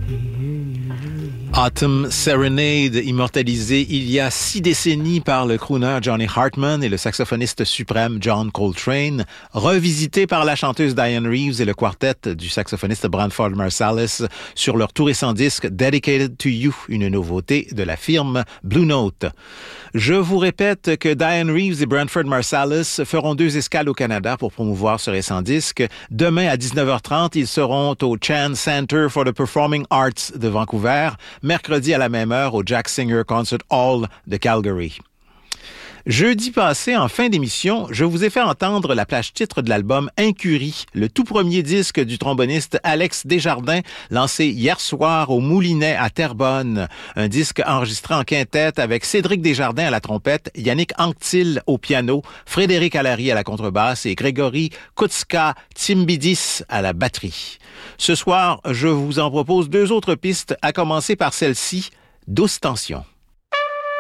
Autumn Serenade, immortalisé il y a 6 décennies par le crooner Johnny Hartman et le saxophoniste suprême John Coltrane, revisité par la chanteuse Diane Reeves et le quartet du saxophoniste Branford Marsalis sur leur tout récent disque Dedicated to You, une nouveauté de la firme Blue Note. Je vous répète que Diane Reeves et Branford Marsalis feront 2 escales au Canada pour promouvoir ce récent disque. Demain à 19h30, ils seront au Chan Center for the Performing Arts de Vancouver. Mercredi à la même heure au Jack Singer Concert Hall de Calgary. Jeudi passé, en fin d'émission, je vous ai fait entendre la plage titre de l'album Incurie, le tout premier disque du tromboniste Alex Desjardins, lancé hier soir au Moulinet à Terrebonne. Un disque enregistré en quintette avec Cédric Desjardins à la trompette, Yannick Anctil au piano, Frédéric Allary à la contrebasse et Grégory Koutska-Timbidis à la batterie. Ce soir, je vous en propose 2 autres pistes, à commencer par celle-ci, Douce Tension.